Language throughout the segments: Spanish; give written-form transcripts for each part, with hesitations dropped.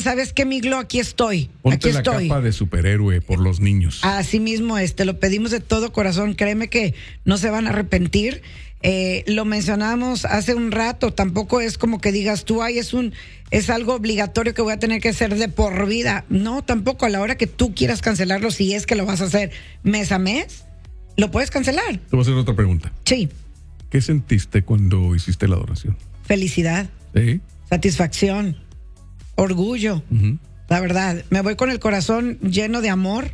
¿sabes qué, Miglo? Aquí estoy. Ponte aquí la estoy. capa de superhéroe por los niños. Así mismo, lo pedimos de todo corazón. Créeme que no se van a arrepentir. Lo mencionamos hace un rato. Tampoco es como que digas tú, ay, es algo obligatorio que voy a tener que hacer de por vida. No, tampoco. A la hora que tú quieras cancelarlo, si es que lo vas a hacer mes a mes, lo puedes cancelar. Te voy a hacer otra pregunta. Sí. ¿Qué sentiste cuando hiciste la donación? Felicidad. ¿Sí? Satisfacción. Orgullo. Uh-huh. La verdad, me voy con el corazón lleno de amor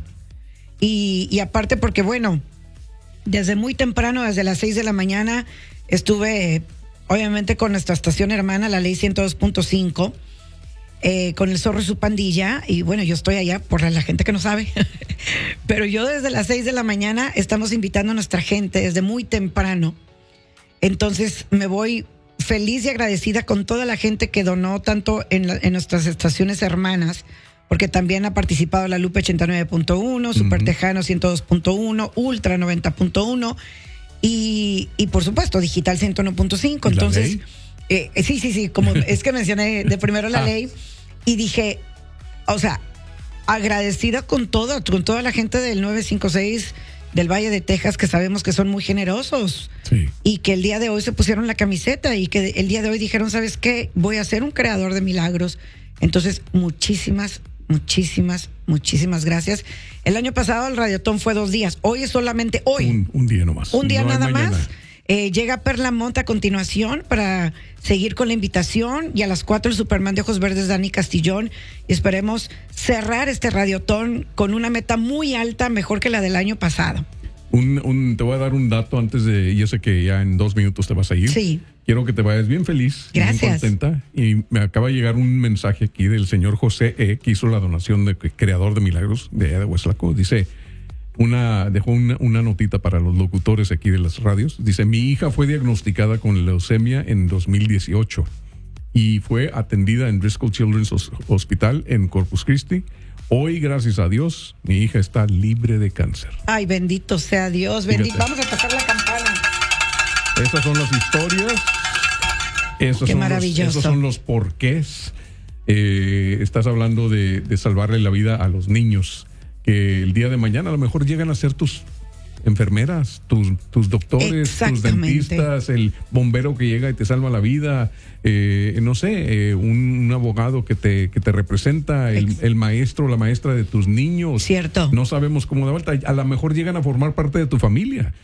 y aparte porque, bueno, desde muy temprano, desde las 6 de la mañana, estuve obviamente con nuestra estación hermana, la Ley 102.5, con el Zorro y su pandilla, y bueno, yo estoy allá por la gente que no sabe, pero yo desde las 6 de la mañana estamos invitando a nuestra gente desde muy temprano, entonces me voy feliz y agradecida con toda la gente que donó tanto en nuestras estaciones hermanas, porque también ha participado la Lupe 89.1, Super Tejano 102.1, Ultra 90.1 y por supuesto Digital 101.5. Entonces, sí, como es que mencioné de primero la ley y dije, o sea, agradecida con toda la gente del 956 del Valle de Texas, que sabemos que son muy generosos. Sí. Y que el día de hoy se pusieron la camiseta y que el día de hoy dijeron, ¿sabes qué? Voy a ser un creador de milagros. Entonces, muchísimas gracias. El año pasado el Radiotón fue 2 días. Hoy es solamente hoy. Un día nomás. Un día no nada mañana. más. Llega Perla Monta a continuación para seguir con la invitación y a las 4 el Superman de Ojos Verdes, Dani Castillón, y esperemos cerrar este Radiotón con una meta muy alta, mejor que la del año pasado. Te voy a dar un dato antes de, yo sé que ya en 2 minutos te vas a ir. Sí. Quiero que te vayas bien feliz, Gracias. bien contenta. Y me acaba de llegar un mensaje aquí del señor José E., que hizo la donación de creador de milagros de allá de Hueslaco. Dice, dejó una notita para los locutores aquí de las radios. Dice, mi hija fue diagnosticada con leucemia en 2018 y fue atendida en Driscoll Children's Hospital en Corpus Christi. Hoy, gracias a Dios, mi hija está libre de cáncer. Ay, bendito sea Dios. Bendito. Fíjate. Vamos a tocar la campana. Esas son las historias. Qué maravilloso. Esos son los porqués. Estás hablando de salvarle la vida a los niños que el día de mañana a lo mejor llegan a ser tus enfermeras, tus doctores, tus dentistas, el bombero que llega y te salva la vida, no sé, un abogado que te representa, el maestro o la maestra de tus niños. Cierto. No sabemos cómo de vuelta. A lo mejor llegan a formar parte de tu familia.